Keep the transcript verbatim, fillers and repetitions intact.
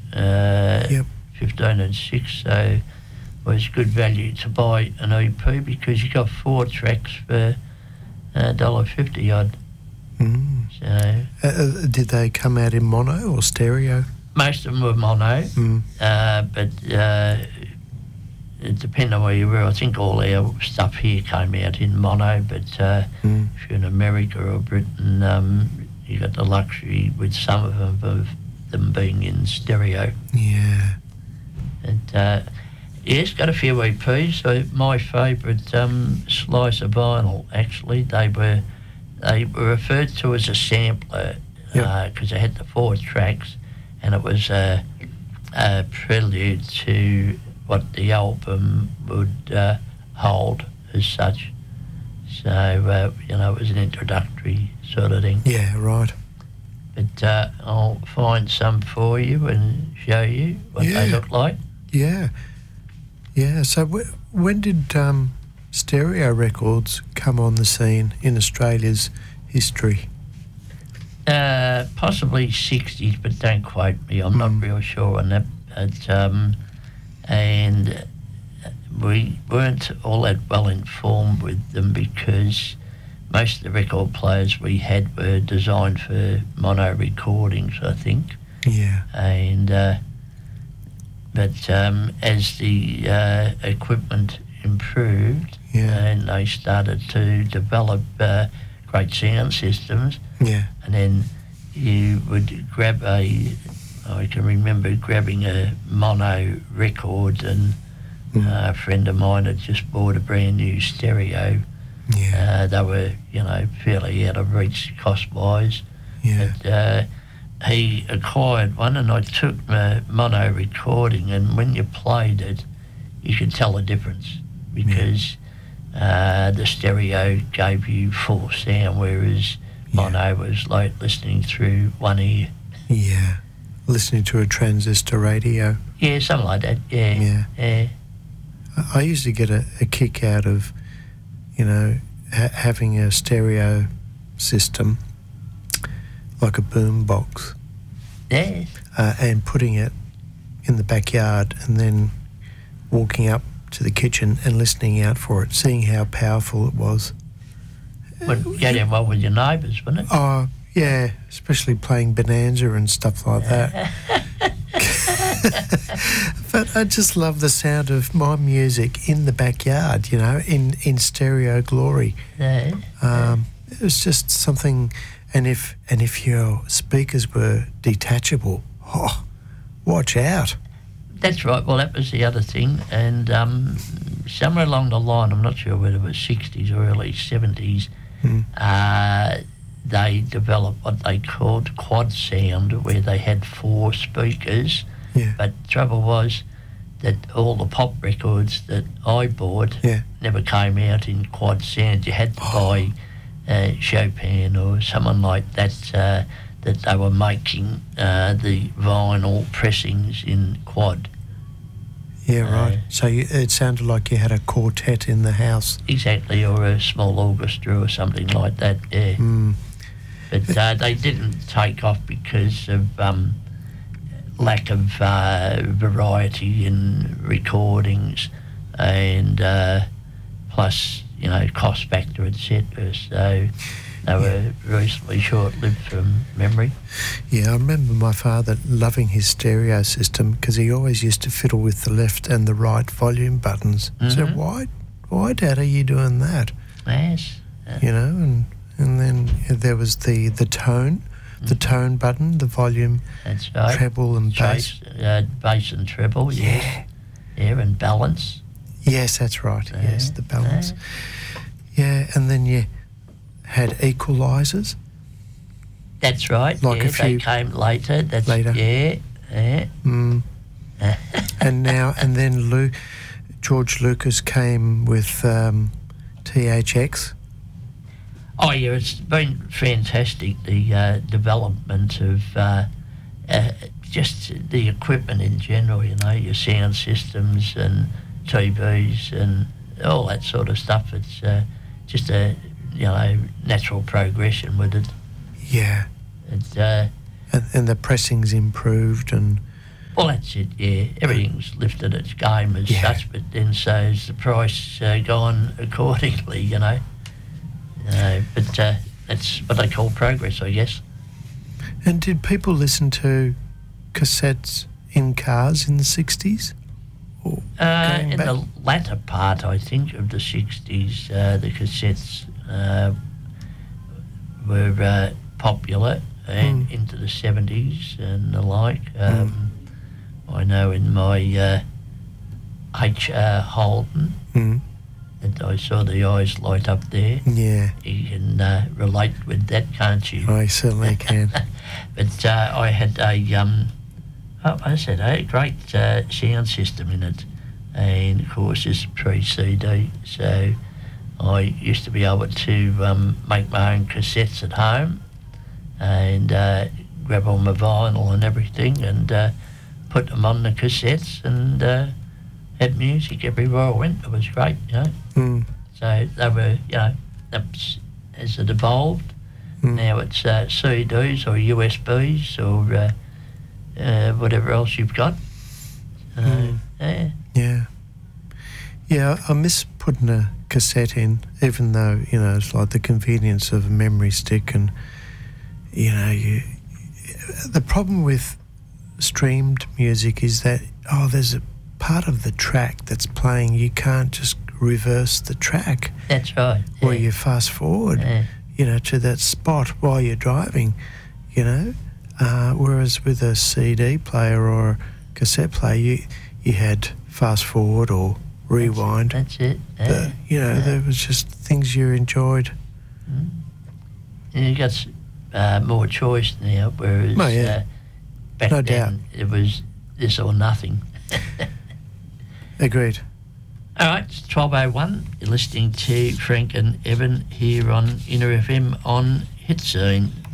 uh, Yep. fifteen and six, so it was good value to buy an E P because you got four tracks for one dollar fifty odd. Mm. So Uh, uh, did they come out in mono or stereo? most of them were mono, Mm. uh, but uh, it depended on where you were. I think all our stuff here came out in mono, but uh, Mm. if you're in America or Britain, um, you got the luxury with some of them of them being in stereo. Yeah. And uh, yes, got a few E Ps. So my favourite um, slice of vinyl, actually, they were they were referred to as a sampler because Yep. they had the four tracks, and it was a, a prelude to what the album would uh, hold as such. So uh, you know, it was an introductory sort of thing. Yeah, right. But uh, I'll find some for you and show you what Yeah. they look like. Yeah. Yeah, so w- when did um, stereo records come on the scene in Australia's history? Uh, possibly sixties, but don't quote me. I'm Mm. not real sure on that. But, um, and we weren't all that well informed with them because most of the record players we had were designed for mono recordings, I think. Yeah. And uh, but um, as the uh, equipment improved, Yeah. and they started to develop uh, great sound systems, Yeah. and then you would grab a, I can remember grabbing a mono record, and Mm. uh, a friend of mine had just bought a brand new stereo. Yeah. Uh, they were, you know, fairly out of reach cost-wise. Yeah. But uh, he acquired one, and I took my mono recording, and when you played it, you could tell the difference because uh, the stereo gave you full sound, whereas Yeah. mono was like listening through one ear. Yeah. Listening to a transistor radio. Yeah, something like that. Yeah, Yeah. yeah, I I used to get a, a kick out of, you know, ha- having a stereo system like a boom box yeah. uh, and putting it in the backyard and then walking up to the kitchen and listening out for it, seeing how powerful it was. But you had in well with your neighbours, wasn't it? Oh, yeah, especially playing Bonanza and stuff like that. But I just love the sound of my music in the backyard, you know, in, in stereo glory. Yeah. Um, it was just something, and if and if your speakers were detachable, oh, watch out. That's right. Well, that was the other thing. And um, somewhere along the line, I'm not sure whether it was sixties or early seventies, Mm. uh, they developed what they called quad sound, where they had four speakers. Yeah. But the trouble was that all the pop records that I bought Yeah. never came out in quad sound. You had to buy uh, Chopin or someone like that, uh, that they were making uh, the vinyl pressings in quad. Yeah, right. Uh, So you, it sounded like you had a quartet in the house. Exactly, or a small orchestra or something like that, yeah. Mm. But uh, they didn't take off because of um, lack of uh, variety in recordings and uh, plus, you know, cost factor, et cetera. So they were reasonably short-lived from memory. Yeah, I remember my father loving his stereo system because he always used to fiddle with the left and the right volume buttons. I said, Mhm. why, why, Dad, are you doing that? Yes. Uh, You know, and and then there was the, the tone, the tone button, the volume, that's right. treble and bass. Bass, uh, bass and treble, yes. Yeah, and balance. Yes, that's right. Yeah, Yes, the balance. Yeah, and then you had equalisers. That's right. Like yeah, a few- they came later. That's Later. Yeah, yeah. Mm. And now, and then Lu- George Lucas came with um, T H X. Oh yeah, it's been fantastic, the uh, development of uh, uh, just the equipment in general, you know, your sound systems and T Vs and all that sort of stuff. It's uh, just a, you know, natural progression with it. Yeah. It's, uh, And, and the pressings improved and Well, that's it, yeah. Everything's lifted its game as Yeah. such, but then so's the price uh, gone accordingly, you know. Uh, but uh, that's what they call progress, I guess. And did people listen to cassettes in cars in the sixties? Or Uh, going in back? the latter part, I think, of the sixties, uh, the cassettes uh, were uh, popular, and Mm. into the seventies and the like. Um, I know in my uh, H. Uh, Holden, Mm. and I saw the eyes light up there. Yeah, You can uh, relate with that, can't you? I certainly can. But uh, I had a, um, oh, I said, a great uh, sound system in it. And of course, it's pre-C D, so I used to be able to um, make my own cassettes at home and uh, grab all my vinyl and everything and uh, put them on the cassettes and uh, had music everywhere I went. It was great, you know. Mm. So they were, you know, that's, as it evolved, Mm. now it's uh, C Ds or U S Bs or uh, uh, whatever else you've got. Uh, Mm. yeah. Yeah. Yeah, I miss putting a cassette in, even though, you know, it's like the convenience of a memory stick and, you know, you, the problem with streamed music is that, oh, there's a part of the track that's playing, you can't just reverse the track That's right. or yeah. you fast forward, Yeah. you know, to that spot while you're driving, you know. Uh, whereas with a C D player or a cassette player, you, you had fast forward or rewind. That's it. Yeah. The, you know, yeah. there was just things you enjoyed. Mm. And you got uh, more choice now, whereas Oh, yeah. uh, back No then doubt. it was this or nothing. Agreed. All right, it's twelve oh one. You're listening to Frank and Evan here on Inner F M on Hit Scene.